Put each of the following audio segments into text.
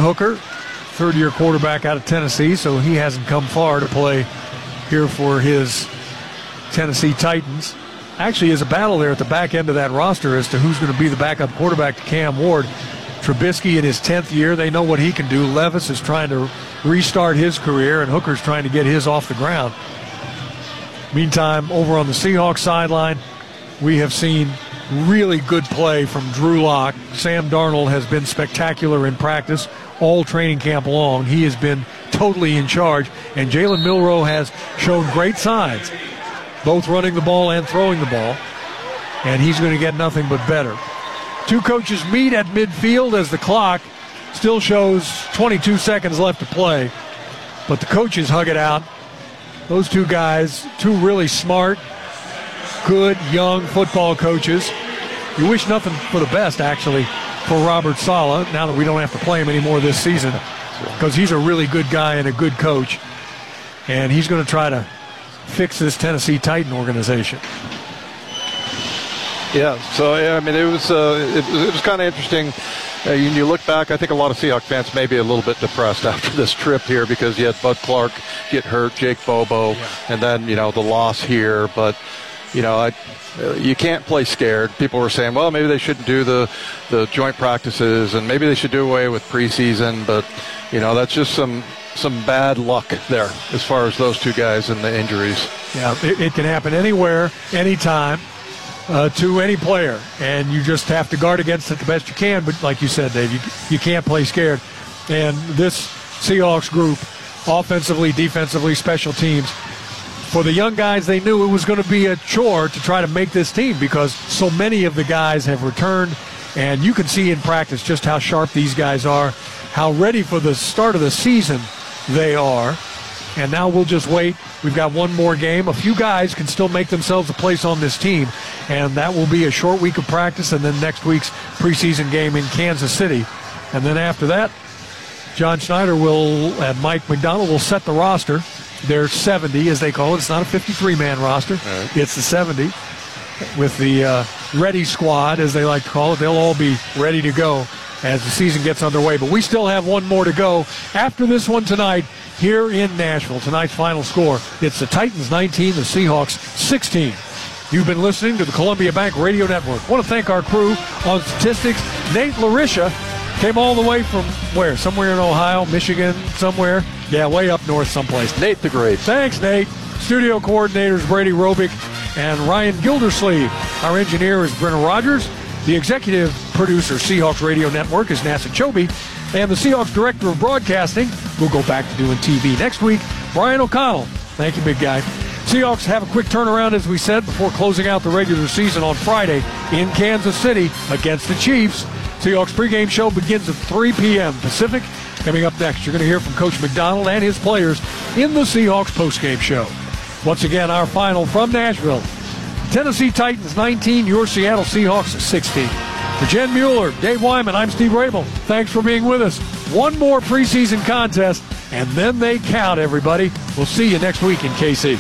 Hooker, third-year quarterback out of Tennessee, so he hasn't come far to play here for his Tennessee Titans. Actually, is a battle there at the back end of that roster as to who's going to be the backup quarterback to Cam Ward. Trubisky in his 10th year, they know what he can do. Levis is trying to restart his career, and Hooker's trying to get his off the ground. Meantime, over on the Seahawks sideline, we have seen really good play from Drew Lock. Sam Darnold has been spectacular in practice all training camp long. He has been totally in charge, and Jalen Milroe has shown great signs, both running the ball and throwing the ball, and he's going to get nothing but better. Two coaches meet at midfield as the clock still shows 22 seconds left to play, but the coaches hug it out. Those two guys, two really smart, good, young football coaches. You wish nothing for the best, actually, for Robert Saleh, now that we don't have to play him anymore this season, because he's a really good guy and a good coach, and he's going to try to fix this Tennessee Titan organization. Yeah, so I mean, it was kind of interesting. You look back, I think a lot of Seahawks fans may be a little bit depressed after this trip here because you had Bud Clark get hurt, Jake Bobo, and then, the loss here. But, you can't play scared. People were saying, well, maybe they shouldn't do the joint practices and maybe they should do away with preseason. But, that's just some bad luck there as far as those two guys and the injuries. Yeah, it can happen anywhere, anytime. To any player, and you just have to guard against it the best you can. But like you said, Dave, you can't play scared. And this Seahawks group, offensively, defensively, special teams, for the young guys, they knew it was going to be a chore to try to make this team because so many of the guys have returned, and you can see in practice just how sharp these guys are, how ready for the start of the season they are. And now we'll just wait. We've got one more game. A few guys can still make themselves a place on this team, and that will be a short week of practice and then next week's preseason game in Kansas City. And then after that, John Schneider and Mike McDonald will set the roster. They're 70, as they call it. It's not a 53-man roster. Right. It's the 70 with the ready squad, as they like to call it. They'll all be ready to go as the season gets underway. But we still have one more to go after this one tonight here in Nashville. Tonight's final score, it's the Titans 19, the Seahawks 16. You've been listening to the Columbia Bank Radio Network. I want to thank our crew on statistics. Nate Larisha came all the way from where? Somewhere in Ohio, Michigan, somewhere. Yeah, way up north someplace. Nate the Great. Thanks, Nate. Studio coordinators Brady Robick and Ryan Gildersleeve. Our engineer is Brenna Rogers. The executive producer, Seahawks Radio Network, is Nasa Chobe. And the Seahawks director of broadcasting, we'll go back to doing TV next week, Brian O'Connell. Thank you, big guy. Seahawks have a quick turnaround, as we said, before closing out the regular season on Friday in Kansas City against the Chiefs. Seahawks pregame show begins at 3 p.m. Pacific. Coming up next, you're going to hear from Coach McDonald and his players in the Seahawks postgame show. Once again, our final from Nashville. Tennessee Titans 19, your Seattle Seahawks 16. For Jen Mueller, Dave Wyman, I'm Steve Rabel. Thanks for being with us. One more preseason contest, and then they count, everybody. We'll see you next week in KC.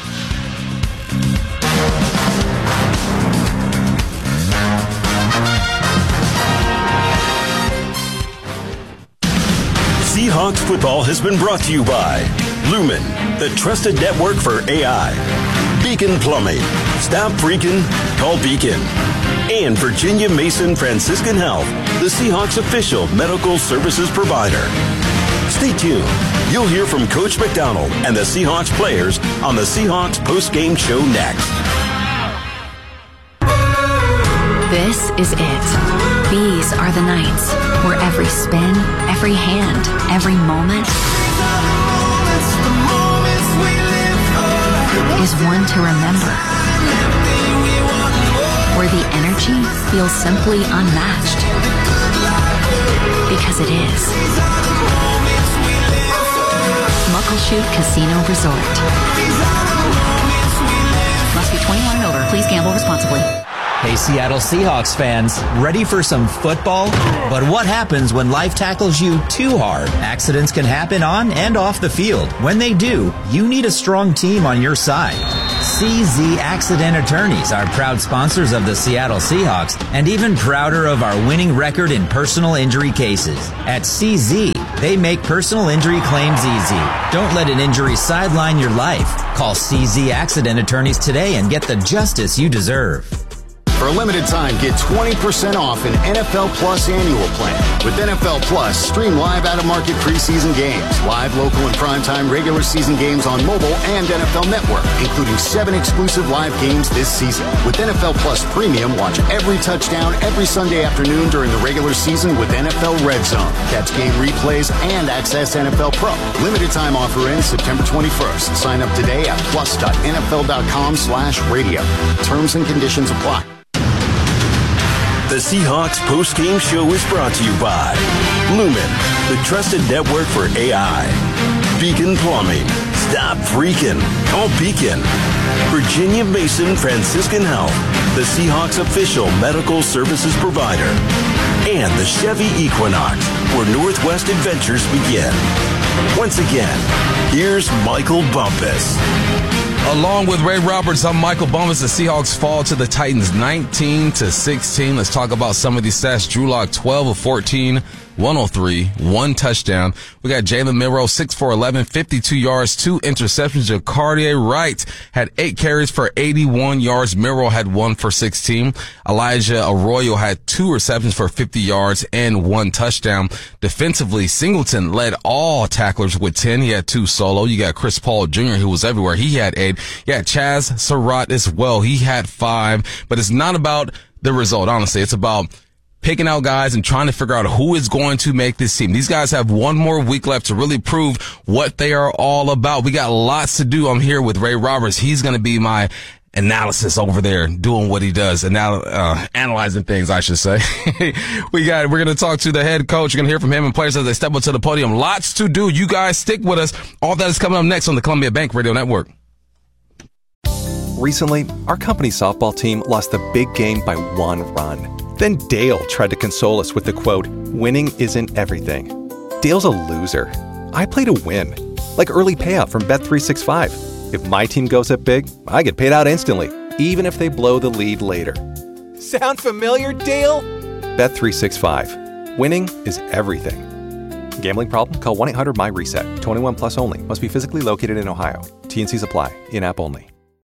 Seahawks football has been brought to you by Lumen, the trusted network for AI. Beacon Plumbing. Stop freaking, call Beacon. And Virginia Mason Franciscan Health, the Seahawks official medical services provider. Stay tuned. You'll hear from Coach McDonald and the Seahawks players on the Seahawks postgame show next. This is it. These are the nights where every spin, every hand, every moment is one to remember. Where the energy feels simply unmatched. Because it is. Muckleshoot Casino Resort. Must be 21 and over. Please gamble responsibly. Hey, Seattle Seahawks fans, ready for some football? But what happens when life tackles you too hard? Accidents can happen on and off the field. When they do, you need a strong team on your side. CZ Accident Attorneys are proud sponsors of the Seattle Seahawks and even prouder of our winning record in personal injury cases. At CZ, they make personal injury claims easy. Don't let an injury sideline your life. Call CZ Accident Attorneys today and get the justice you deserve. For a limited time, get 20% off an NFL Plus annual plan. With NFL Plus, stream live out-of-market preseason games, live local and primetime regular season games on mobile and NFL Network, including 7 exclusive live games this season. With NFL Plus Premium, watch every touchdown every Sunday afternoon during the regular season with NFL Red Zone. Catch game replays and access NFL Pro. Limited time offer ends September 21st. Sign up today at plus.nfl.com/radio. Terms and conditions apply. The Seahawks post-game show is brought to you by Lumen, the trusted network for AI. Beacon Plumbing. Stop freaking. Call Beacon. Virginia Mason Franciscan Health, the Seahawks official medical services provider. And the Chevy Equinox, where Northwest adventures begin. Once again, here's Michael Bumpus. Along with Ray Roberts, I'm Michael Bumpus. The Seahawks fall to the Titans 19-16. Let's talk about some of these stats. Drew Lock, 12 of 14, 103, 1 touchdown. We got Jalen Milroe, 6 for 11, 52 yards, 2 interceptions. Jacardier Wright had 8 carries for 81 yards. Milroe had 1 for 16. Elijah Arroyo had 2 receptions for 50 yards and 1 touchdown. Defensively, Singleton led all tacklers with 10. He had 2 solo. You got Chris Paul Jr., who was everywhere. He had 8. Yeah, Chaz Surratt as well. He had 5. But it's not about the result, honestly. It's about picking out guys and trying to figure out who is going to make this team. These guys have one more week left to really prove what they are all about. We got lots to do. I'm here with Ray Roberts. He's going to be my analysis over there, doing what he does, and now analyzing things, I should say. We're going to talk to the head coach. You're going to hear from him and players as they step up to the podium. Lots to do. You guys stick with us. All that is coming up next on the Columbia Bank Radio Network. Recently, our company's softball team lost the big game by 1 run. Then Dale tried to console us with the quote, "Winning isn't everything." Dale's a loser. I play to win. Like early payout from Bet365. If my team goes up big, I get paid out instantly, even if they blow the lead later. Sound familiar, Dale? Bet365. Winning is everything. Gambling problem? Call 1-800-MY-RESET. 21 plus only. Must be physically located in Ohio. T&Cs apply. In-app only.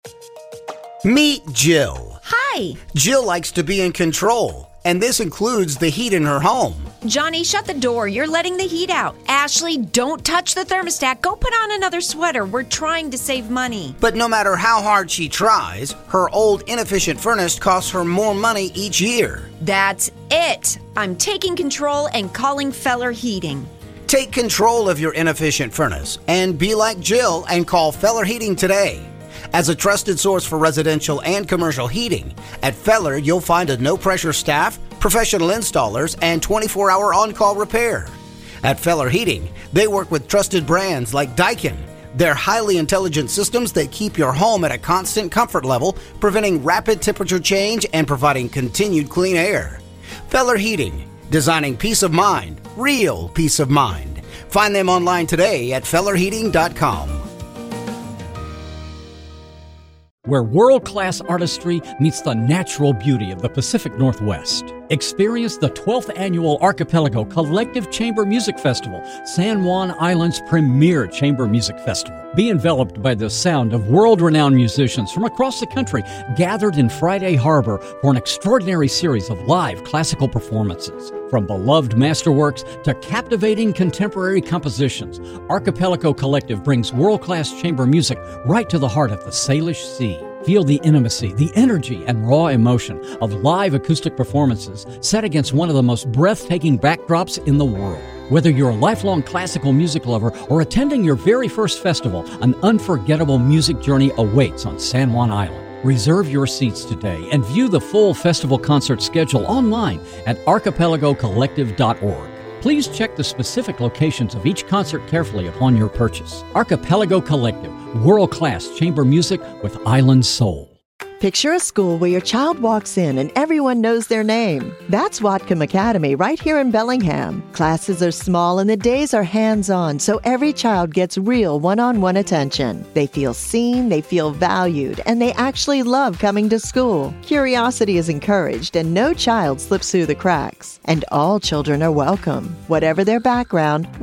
Meet Jill. Hi. Jill likes to be in control, and this includes the heat in her home. Johnny, shut the door. You're letting the heat out. Ashley, don't touch the thermostat. Go put on another sweater. We're trying to save money. But no matter how hard she tries, her old inefficient furnace costs her more money each year. That's it. I'm taking control and calling Feller Heating. Take control of your inefficient furnace and be like Jill and call Feller Heating today. As a trusted source for residential and commercial heating, at Feller you'll find a no-pressure staff, professional installers, and 24-hour on-call repair. At Feller Heating, they work with trusted brands like Daikin. They're highly intelligent systems that keep your home at a constant comfort level, preventing rapid temperature change and providing continued clean air. Feller Heating, designing peace of mind, real peace of mind. Find them online today at fellerheating.com. Where world-class artistry meets the natural beauty of the Pacific Northwest. Experience the 12th Annual Archipelago Collective Chamber Music Festival, San Juan Island's premier chamber music festival. Be enveloped by the sound of world-renowned musicians from across the country gathered in Friday Harbor for an extraordinary series of live classical performances. From beloved masterworks to captivating contemporary compositions, Archipelago Collective brings world-class chamber music right to the heart of the Salish Sea. Feel the intimacy, the energy, and raw emotion of live acoustic performances set against one of the most breathtaking backdrops in the world. Whether you're a lifelong classical music lover or attending your very first festival, an unforgettable music journey awaits on San Juan Island. Reserve your seats today and view the full festival concert schedule online at archipelagocollective.org. Please check the specific locations of each concert carefully upon your purchase. Archipelago Collective, world-class chamber music with island soul. Picture a school where your child walks in and everyone knows their name. That's Whatcom Academy right here in Bellingham. Classes are small and the days are hands-on, so every child gets real one-on-one attention. They feel seen, they feel valued, and they actually love coming to school. Curiosity is encouraged and no child slips through the cracks. And all children are welcome, whatever their background,